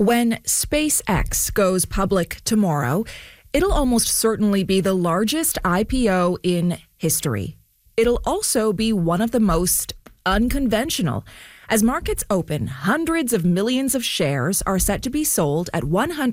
When SpaceX goes public tomorrow, it'll almost certainly be the largest IPO in history. It'll also be one of the most unconventional. As markets open, hundreds of millions of shares are set to be sold at $100